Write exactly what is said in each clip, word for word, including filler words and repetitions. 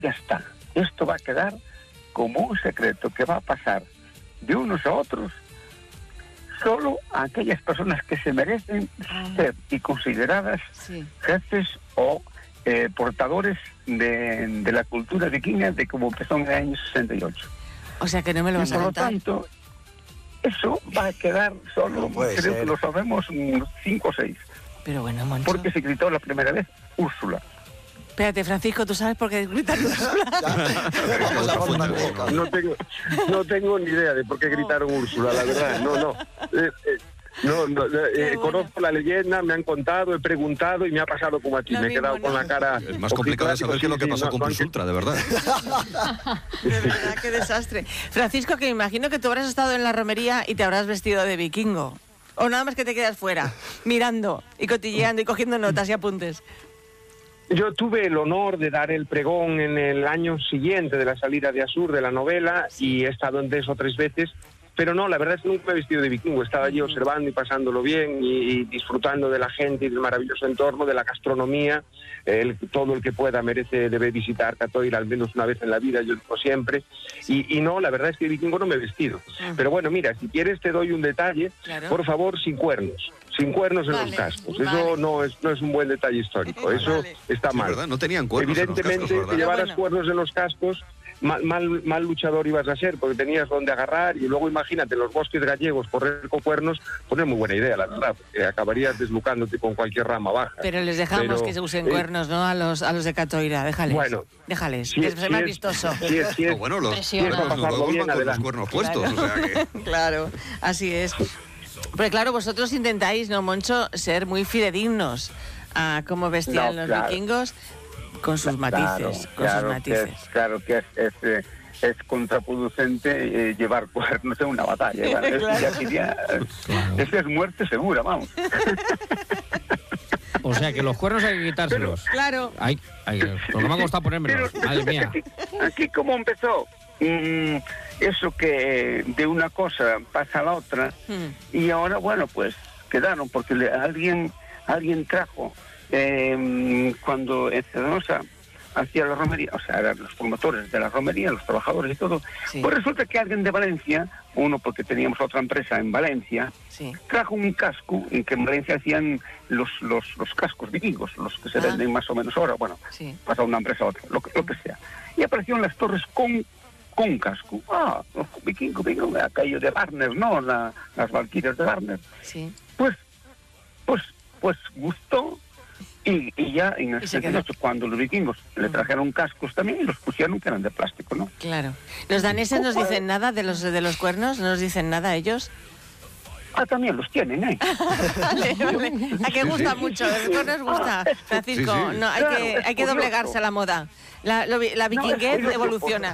ya está. Esto va a quedar como un secreto que va a pasar de unos a otros solo a aquellas personas que se merecen ah. ser y consideradas sí. jefes o eh, portadores de, de la cultura vikinga de como empezó en el año sesenta y ocho. O sea que no me lo vas a contar. Por lo tanto, eso va a quedar solo, no creo ser. que lo sabemos, cinco o seis. Pero bueno, Moncho. Porque se gritó la primera vez Úrsula. Espérate, Francisco, ¿tú sabes por qué gritan Úrsula? no, tengo, no tengo ni idea de por qué gritaron Úrsula, la verdad. No, no. Eh, eh, no, no eh, conozco la leyenda, me han contado, he preguntado y me ha pasado como a ti. Me he quedado con la cara... Es más complicado de saber que lo que pasó sí, no, con Plus Ultra, de verdad. De verdad, qué desastre. Francisco, que me imagino que tú habrás estado en la romería y te habrás vestido de vikingo. O nada más que te quedas fuera, mirando y cotilleando y cogiendo notas y apuntes. Yo tuve el honor de dar el pregón en el año siguiente de la salida de Asur, de la novela, y he estado en dos o tres veces, pero no, la verdad es que nunca me he vestido de vikingo. Estaba allí observando y pasándolo bien y, y disfrutando de la gente y del maravilloso entorno, de la gastronomía. El, todo el que pueda merece, debe visitar Catoira al menos una vez en la vida, yo digo siempre. Y, y no, la verdad es que de vikingo no me he vestido. Uh-huh. Pero bueno, mira, si quieres te doy un detalle, claro. Por favor, sin cuernos. Sin cuernos en vale, los cascos. Vale. Eso no es, no es un buen detalle histórico. Eso vale. está mal. Sí, ¿verdad? No tenían cuernos. Evidentemente, en los cascos, si llevaras bueno. cuernos en los cascos, mal, mal, mal luchador ibas a ser, porque tenías donde agarrar. Y luego imagínate, los bosques gallegos, correr con cuernos, pues no es muy buena idea, la verdad, porque acabarías deslucándote con cualquier rama baja. Pero les dejamos Pero, que se usen eh, cuernos, ¿no? A los, a los de Catoira, déjales. Bueno. Déjales, si es, que se si más es, vistoso. Si es, si es, no, bueno, los, si los noruegos van con los cuernos puestos, claro. o sea que... Claro, así es. Porque claro, vosotros intentáis, ¿no, Moncho?, ser muy fidedignos a cómo vestían no, los claro. vikingos con sus matices. Claro, con claro sus matices. Que es, claro que es, es, es contraproducente eh, llevar cuernos en una batalla. Claro. Es, ya sería, claro. es que es muerte segura, vamos. O sea, que los cuernos hay que quitárselos. Pero, claro. Hay, hay, pero no me ha costado ponérmelos, madre mía. Aquí, aquí cómo empezó. Mm, eso que de una cosa pasa a la otra mm. y ahora, bueno, pues quedaron, porque le, alguien alguien trajo, eh, cuando en Cedrosa hacía la romería, o sea, eran los promotores de la romería, los trabajadores y todo, sí. Pues resulta que alguien de Valencia, uno porque teníamos otra empresa en Valencia, sí. trajo un casco, en que en Valencia hacían los los, los cascos vikingos, los que se ah. venden más o menos ahora, bueno, sí. pasa de una empresa a otra, lo, lo que sea. Y aparecieron las torres con con un casco. Ah, vikingo, vikingo, aquello de Warner, ¿no? La, las valquirias de Warner. Sí. Pues, pues, pues gustó y, y ya en el setenta y ocho, cuando los vikingos uh-huh. le trajeron cascos también y los pusieron que eran de plástico, ¿no? Claro. ¿Los daneses nos dicen nada de los de los cuernos? ¿No nos dicen nada ellos? Ah, también los tienen, ¿eh? Vale, vale. A que gusta mucho, a los cuernos gusta. Francisco, sí, sí. no, hay claro, que, hay que doblegarse a la moda. La, lo, la vikinguez no, evoluciona.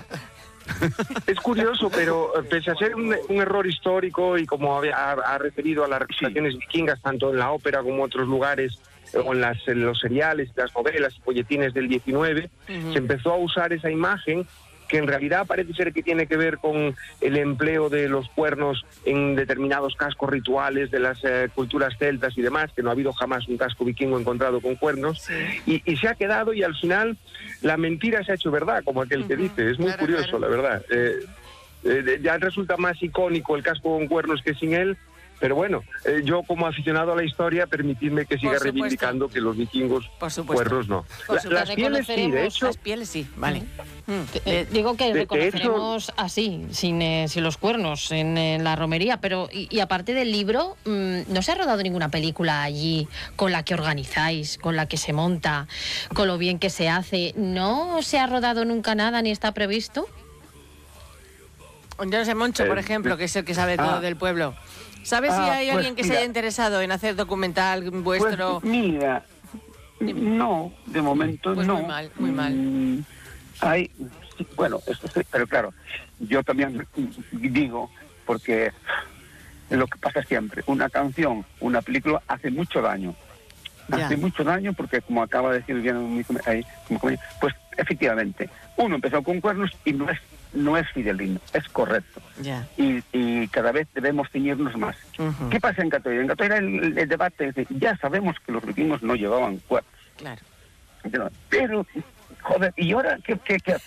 Es curioso, pero pese a ser un, un error histórico y como ha, ha referido a las representaciones sí. vikingas, tanto en la ópera como en otros lugares, o en, las, en los seriales, las novelas y folletines del diecinueve, uh-huh. se empezó a usar esa imagen que en realidad parece ser que tiene que ver con el empleo de los cuernos en determinados cascos rituales de las eh, culturas celtas y demás, que no ha habido jamás un casco vikingo encontrado con cuernos, sí. y, y se ha quedado y al final la mentira se ha hecho verdad, como aquel uh-huh. que dice. Es muy claro, curioso, claro. la verdad. Eh, eh, ya resulta más icónico el casco con cuernos que sin él, pero bueno, eh, yo como aficionado a la historia, permitidme que siga reivindicando que los vikingos cuernos no. La, las pieles sí, de hecho... Las pieles sí, vale. Mm. Eh, digo que de, reconoceremos de hecho, así, sin, eh, sin los cuernos, en, en la romería, pero y, y aparte del libro, mmm, ¿no se ha rodado ninguna película allí con la que organizáis, con la que se monta, con lo bien que se hace? ¿No se ha rodado nunca nada ni está previsto? Yo no sé, Moncho, por ejemplo, que es el que sabe ah, todo del pueblo. ¿Sabes ah, si hay pues alguien que mira, se haya interesado en hacer documental vuestro? Pues mira, no, de momento pues no. Muy mal, muy mal. Mm, hay, bueno, esto sí, pero claro, yo también digo, porque lo que pasa siempre, una canción, una película hace mucho daño. Hace ya. mucho daño porque, como acaba de decir bien, ahí, pues efectivamente, uno empezó con cuernos y no es no es fidedigno, es correcto. Yeah. Y, y cada vez debemos ceñirnos más. Uh-huh. ¿Qué pasa en Catoira? En Catoira el, el debate es de, ya sabemos que los vikingos no llevaban cuernos. Claro. Pero joder, ¿y ahora qué, qué, qué